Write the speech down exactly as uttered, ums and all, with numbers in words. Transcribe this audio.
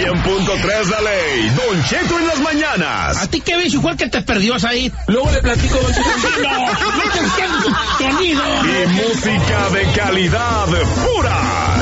cien punto tres La Ley, Don Cheto en las mañanas. ¿A ti qué ves, igual que te perdió ahí? Luego le platico, Don Cheto. ¡No! ¡No te entiendo! ¡Sonido! Y música de calidad pura.